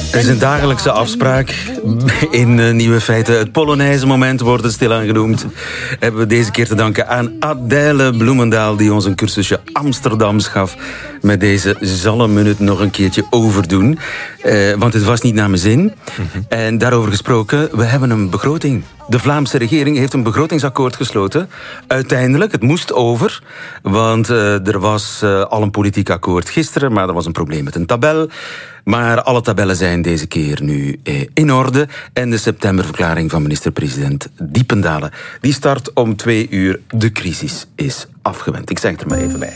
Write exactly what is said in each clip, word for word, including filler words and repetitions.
Het is een dagelijkse afspraak. In uh, Nieuwe Feiten. Het Polonaise-moment wordt het stilaan genoemd. Hebben we deze keer te danken aan Adèle Bloemendaal, die ons een cursusje Amsterdams gaf. Met deze zal een minuut nog een keertje overdoen. Uh, want het was niet naar mijn zin. Mm-hmm. En daarover gesproken, we hebben een begroting. De Vlaamse regering heeft een begrotingsakkoord gesloten. Uiteindelijk, het moest over. Want uh, er was uh, al een politiek akkoord gisteren, maar er was een probleem met een tabel. Maar alle tabellen zijn deze keer nu eh, in orde. En de septemberverklaring van minister-president Diependalen, die start om twee uur. De crisis is afgewend. Ik zeg het er maar even bij.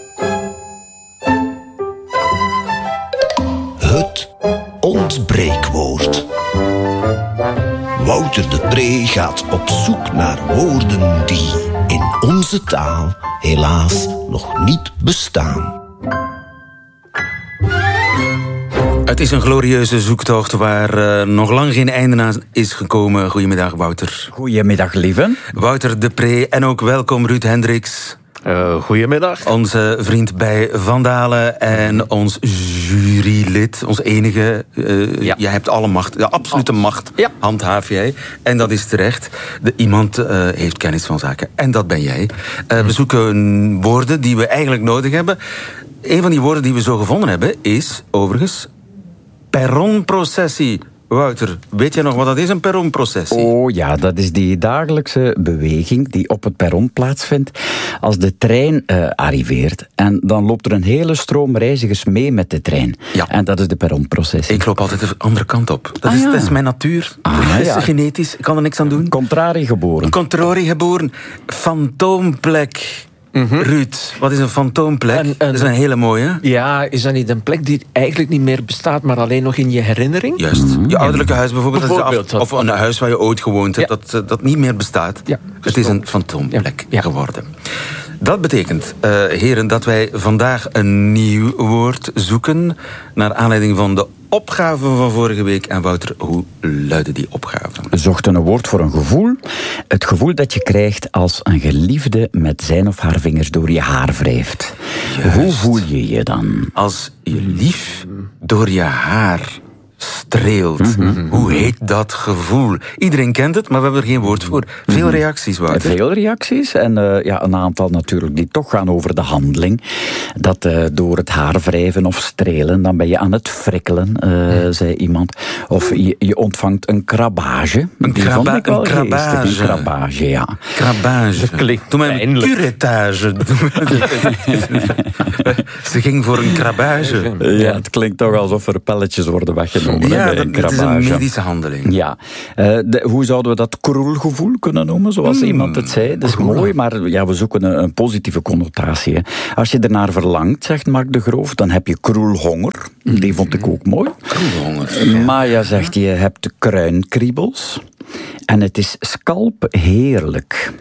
Het ontbreekwoord. Wouter de Pre gaat op zoek naar woorden die in onze taal helaas nog niet bestaan. Het is een glorieuze zoektocht waar uh, nog lang geen einde aan is gekomen. Goedemiddag, Wouter. Goedemiddag, lieve. Wouter de Pre en ook welkom Ruud Hendricks. Uh, goedemiddag. Onze vriend bij Van Dalen en ons jurylid, ons enige. Uh, ja. Jij hebt alle macht, de absolute macht, ja. Handhaaf jij. En dat is terecht. De, iemand uh, heeft kennis van zaken en dat ben jij. Uh, we zoeken woorden die we eigenlijk nodig hebben. Een van die woorden die we zo gevonden hebben is, overigens, perronprocessie. Wouter, weet jij nog wat dat is, een perronprocessie? Oh ja, dat is die dagelijkse beweging die op het perron plaatsvindt als de trein uh, arriveert. En dan loopt er een hele stroom reizigers mee met de trein. Ja. En dat is de perronprocessie. Ik loop altijd de andere kant op. Dat, ah, is, ja. dat is mijn natuur. Ah, dat is ja. genetisch. Ik kan er niks aan doen. Contrari geboren. Contrari geboren. Fantoomplek. Mm-hmm. Ruud, wat is een fantoomplek? En, en, dat is een hele mooie. Ja, is dat niet een plek die eigenlijk niet meer bestaat, maar alleen nog in je herinnering? Juist. Mm-hmm. Je ouderlijke huis bijvoorbeeld. bijvoorbeeld dat is af, of een huis waar je ooit gewoond hebt, ja. dat, dat niet meer bestaat. Ja, het is een fantoomplek ja. geworden. Dat betekent, uh, heren, dat wij vandaag een nieuw woord zoeken naar aanleiding van de opgave van vorige week. En Wouter, hoe luidde die opgave? We zochten een woord voor een gevoel. Het gevoel dat je krijgt als een geliefde met zijn of haar vingers door je haar wrijft. Juist. Hoe voel je je dan? Als je lief door je haar streelt. Mm-hmm. Hoe heet dat gevoel? Iedereen kent het, maar we hebben er geen woord voor. Veel reacties, Wouter. Veel reacties en uh, ja, een aantal natuurlijk die toch gaan over de handeling. Dat uh, door het haar wrijven of strelen, dan ben je aan het frikkelen, uh, mm. zei iemand. Of je, je ontvangt een krabbage. Een, die kraba- vond ik wel een krabage. Geestig, een krabage, ja. Krabage. Toen mijn curettage. Ze ging voor een krabage. Ja, het klinkt toch alsof er pelletjes worden weggenomen. Ja, dat, dat is een medische handeling. Ja. Uh, de, hoe zouden we dat kroelgevoel kunnen noemen, zoals mm. iemand het zei? Dat is Kroel. mooi, maar ja, we zoeken een, een positieve connotatie. Hè. Als je ernaar verlangt, zegt Mark de Groof, dan heb je kroelhonger. Mm. Die vond ik ook mooi. Kroelhonger. Ja. Maya zegt, je hebt kruinkriebels. En het is scalpheerlijk.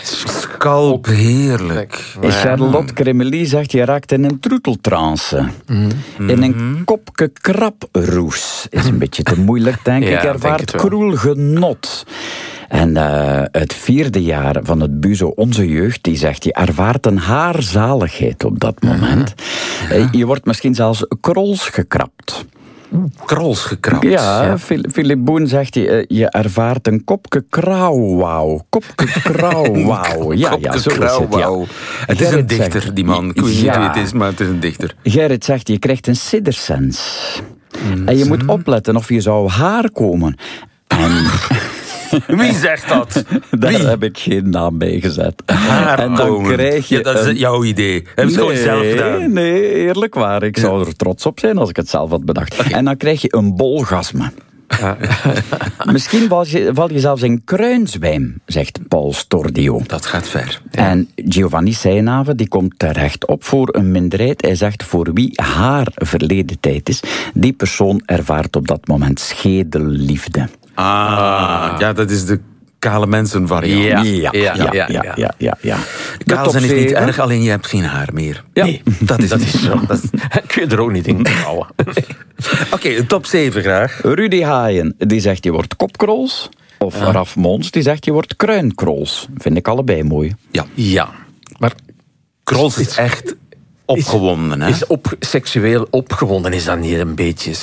Scalpheerlijk. Charlotte Cremely zegt, je raakt in een troeteltrance. Mm-hmm. In een kopje kraproes. Is een beetje te moeilijk, denk ja, ik. Ervaart kroelgenot. En uh, het vierde jaar van het Buzo Onze Jeugd, die zegt, je ervaart een haarzaligheid op dat moment. Ja. Uh, je wordt misschien zelfs krols gekrapt. Krols gekrapt. Ja, ja. Philip Boen zegt, je, je ervaart een kopje krauwauw. Kopje krauwauw. Ja, ja, zo is het. Ja. Het is een dichter, zegt, die man. Ik weet niet ja. wie het is, maar het is een dichter. Gerrit zegt, je krijgt een siddersens. Mm. En je moet opletten of je zou haar komen. En... Wie zegt dat? Daar Wie? heb ik geen naam bij gezet. Haar en dan komen. krijg je... Ja, dat is een... jouw idee. Heb je het gewoon zelf gedaan? Nee, eerlijk waar. Ik zou er trots op zijn als ik het zelf had bedacht. Okay. En dan krijg je een bolgasme. Ja. Misschien val je, val je zelfs in kruinzwijm, zegt Paul Stordio. Dat gaat ver. Ja. En Giovanni Seynave, die komt terecht op voor een minderheid. Hij zegt, voor wie haar verleden tijd is, die persoon ervaart op dat moment schedelliefde. Ah, ja, dat is de kale mensen variant. Ja, ja, ja. ja, ja, ja, ja, ja, ja. Kaal zijn is niet erg, alleen je hebt geen haar meer. Ja. Nee, dat is, dat is zo. Dat is... Kun je er ook niet in houden. Nee. Oké, okay, top zeven graag. Rudy Haaien, die zegt je wordt kopkrols. Of ja. Raf Mons, die zegt je wordt kruinkrols. Vind ik allebei mooi. Ja. Ja. Maar krols is, is echt opgewonden, is, hè? Is op, seksueel opgewonden, is dat niet een beetje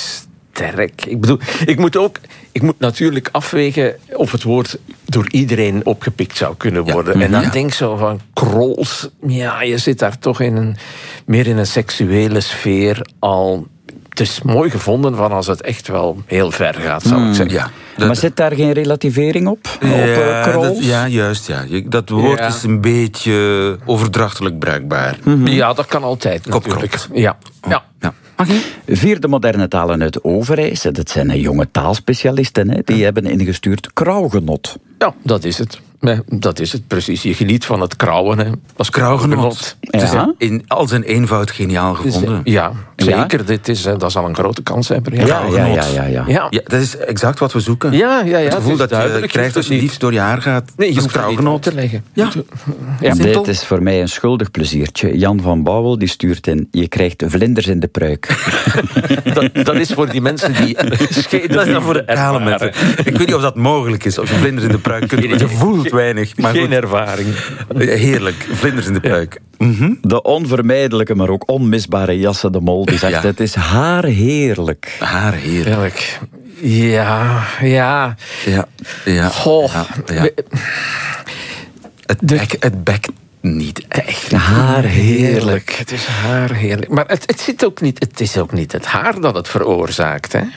sterk. Ik bedoel, ik moet ook... Ik moet natuurlijk afwegen of het woord door iedereen opgepikt zou kunnen worden. Ja. En dan ja. denk ik zo van, Krols, ja, je zit daar toch in een, meer in een seksuele sfeer al. Het is mooi gevonden van als het echt wel heel ver gaat, zou mm. ik zeggen. Ja. Dat, maar zit daar geen relativering op? Ja, op uh, Krols? Dat, ja juist. Ja. Dat woord ja. is een beetje overdrachtelijk bruikbaar. Mm-hmm. Ja, dat kan altijd natuurlijk. Ja. Ja. Ja. Okay. Vierde moderne talen uit Overijse. Dat zijn jonge taalspecialisten. Hè. Die ja. hebben ingestuurd krauwgenot. Ja, dat is het. Nee, dat is het precies. Je geniet van het krauwen. Hè. Als krauwgenot. Ja. Het is in al zijn eenvoud geniaal gevonden. Dus, ja, zeker. Ja? Dit is, dat is al een grote kans hebben. Ja, ja, ja, ja, ja, ja. ja. ja dat is exact wat we zoeken. Ja, ja, ja, het gevoel het dat je krijgt als je liefst door je haar gaat. Nee, je hoeft krauwgenot te leggen. Ja. Ja. Dit is voor mij een schuldig pleziertje. Jan van Bouwel die stuurt in: je krijgt vlinders in de pruik. dat, dat is voor die mensen die scheden. Dat is dan voor de kale mensen. Ik weet niet of dat mogelijk is, of je vlinders in de pruik kunt. Je voelt weinig. Maar geen ervaring. Heerlijk, vlinders in de pruik. Ja. Mm-hmm. De onvermijdelijke, maar ook onmisbare Jasse de Mol, die zegt, ja. het is haar heerlijk. Haar heerlijk. Ja, ja. Ja, ja. Goh. ja, ja. Het, bek, het bekt niet echt. Haar heerlijk. Het is haar heerlijk. Maar het, het, zit ook niet, het is ook niet het haar dat het veroorzaakt, hè?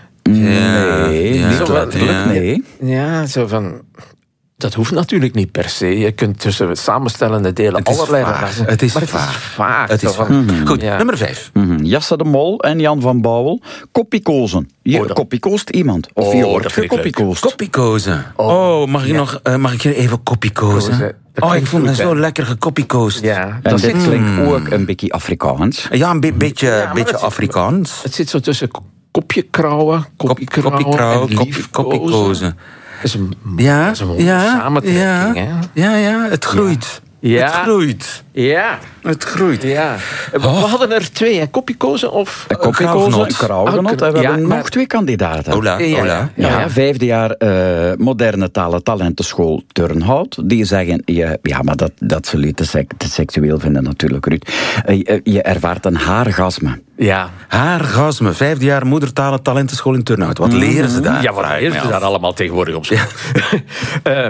Nee, ja, niet ja, letterlijk, ja. nee. Ja, zo van... Dat hoeft natuurlijk niet per se. Je kunt tussen samenstellende delen het allerlei relaties. Het is maar het vaag. is vaag. Het is van, mm-hmm. Goed, ja. nummer vijf. Mm-hmm. Jasse de Mol en Jan van Bouwel. Koppiekozen. Je oh, koppiekost iemand. Of oh, je wordt gekoppiekost. Koppiekozen. Oh, oh, mag, ik ja. nog, uh, mag ik je even koppiekozen? Oh, ik voel me zo lekker gekoppiekoosd. Ja, en dit klinkt mm. ook een beetje Afrikaans. Ja, een be- beetje, ja, beetje Afrikaans. Zit, het zit zo tussen kopje krauwen, koppiekrauwen koppiekrauwen, en koppie, koppiekozen. Dat is een, ja, dat is een ja, samentrekking, ja, hè? Ja, ja, het groeit. Ja. Het groeit. Ja. Het groeit. Ja. Oh. We hadden er twee, hè? Koppiekozen of... Uh, koppiekozen en krauwgenot. En we ja, hebben maar... nog twee kandidaten. Ola, ja, Ola. Ja, ja. Vijfde jaar uh, moderne talen talentenschool Turnhout. Die zeggen, ja, ja maar dat, dat zul je te, sec- te seksueel vinden natuurlijk, Ruud. Uh, je, je ervaart een haargasme. Ja. Haargasme. Vijfde jaar moedertalen talentenschool in Turnhout. Wat mm-hmm. leren ze daar? Ja, wat leren ze daar allemaal tegenwoordig op school? Ja, uh,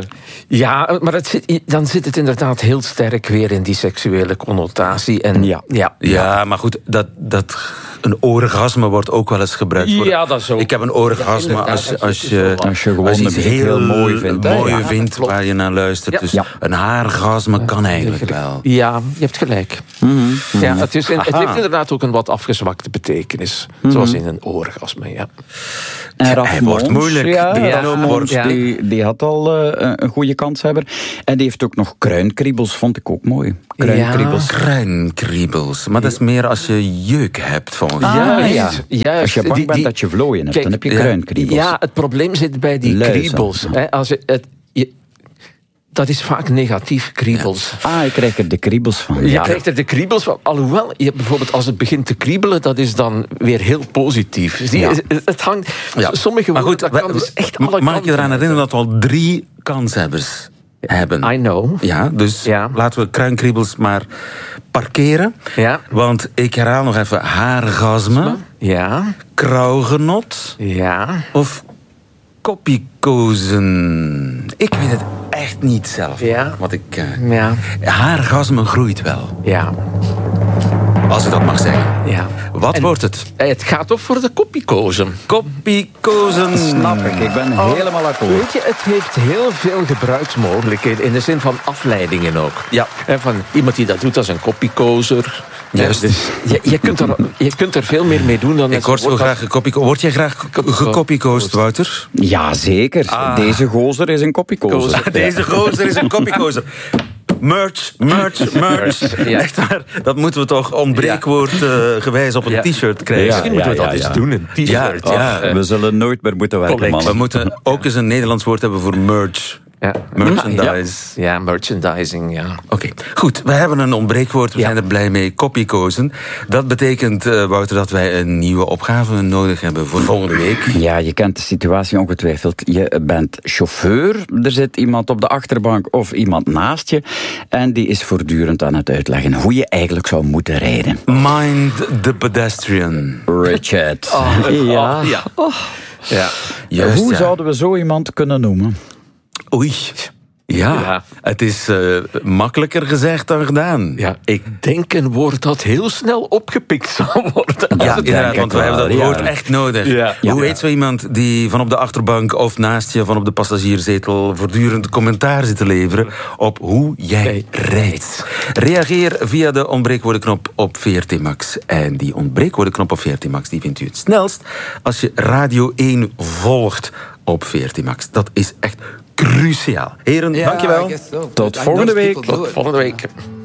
ja maar het zit, dan zit het inderdaad heel sterk weer in die seksuele connotatie. En, ja. Ja. ja, maar goed, dat, dat, een orgasme wordt ook wel eens gebruikt. Voor ja, dat is ook. Ik heb een orgasme ja, als, als, als, je, als je gewoon als je iets heel, heel mooi vindt, mooi ja, vindt waar je naar luistert. Ja. Dus ja. een haargasme kan eigenlijk wel. Ja, je hebt gelijk. Mm-hmm. Ja, het, is, het heeft inderdaad ook een wat afgezwakte betekenis. Mm-hmm. Zoals in een orgasme, ja. En Raf Hij wordt moeilijk. Ja, ja, Raf Mons, ja. die, die had al uh, een goede kanshebber. En die heeft ook nog kruinkriebels, vond ik ook mooi. Kruinkriebels. Ja. Kruinkriebels. Maar dat is meer als je jeuk hebt, volgens mij. Ah, ja. Ja. Als je bang die, bent die, dat je vlooien hebt, kijk, dan heb je kruinkriebels. Ja, het probleem zit bij die Luizen. kriebels. Hè. Als je, het, je, dat is vaak negatief, kriebels. Ja. Ah, je krijgt er de kriebels van. Je ja. krijgt er de kriebels van. Alhoewel, je bijvoorbeeld als het begint te kriebelen, dat is dan weer heel positief. Dus die, ja. Het hangt... Ja. Sommige woorden, goed, dat kan dus echt alle mag ik je eraan herinneren dat we al drie kanshebbers hebben? I know. Ja, dus ja. laten we kruinkriebels maar parkeren. Ja. Want ik herhaal nog even haargasme. Ja. Krauwgenot. Ja. Of koppiekozen. Ik weet het echt niet zelf. Ja. Wat ik, uh, ja. Haargasme groeit wel. Ja. Als ik dat mag zeggen. Ja. Wat en wordt het? Het gaat toch voor de koppiekozen. Koppiekozen. Snap ik, ik ben oh, helemaal akkoord. Weet je, het heeft heel veel gebruiksmogelijkheden. In de zin van afleidingen ook. Ja. En van iemand die dat doet als een koppiekozer. Juist. Ja, dus je, je, kunt er, je kunt er veel meer mee doen dan... Ik word zo graag gekoppiekozen. Word jij graag gekoppiekoosd, Wouter? Ja, zeker. Ah. Deze gozer is een koppiekozer. Ah, deze gozer is een koppiekozer. Merch, merch, merch. Ja. Echt waar, dat moeten we toch ontbreekwoord uh, gewijs op een ja. t-shirt krijgen. Ja, Misschien ja, moeten we dat ja, eens ja. doen, een t-shirt. Ja, ja. Oh, we zullen nooit meer moeten werken, man. We moeten ook eens een Nederlands woord hebben voor merch. Ja. Merchandise. Ja, ja merchandising, ja. Oké, okay. Goed. We hebben een ontbreekwoord. We ja. zijn er blij mee. Kopiekozen. Dat betekent, uh, Wouter, dat wij een nieuwe opgave nodig hebben voor volgende week. Ja, je kent de situatie ongetwijfeld. Je bent chauffeur. Er zit iemand op de achterbank of iemand naast je. En die is voortdurend aan het uitleggen hoe je eigenlijk zou moeten rijden. Mind the pedestrian. Richard. Oh, ja. Oh, ja. Oh. Ja. Juist, hoe ja. zouden we zo iemand kunnen noemen? Oei. Ja, ja, het is uh, makkelijker gezegd dan gedaan. Ja, ik denk een woord dat heel snel opgepikt zal worden. Ja, inderdaad, want we hebben dat woord ja. echt nodig. Ja. Hoe ja. heet zo iemand die van op de achterbank of naast je, van op de passagierszetel, voortdurend commentaar zit te leveren op hoe jij rijdt? Reageer via de ontbreekwoordenknop op V R T Max. En die ontbreekwoordenknop op V R T Max die vindt u het snelst als je Radio één volgt op V R T Max. Dat is echt cruciaal. Heren, ja, dankjewel. Tot volgende week. Tot volgende week.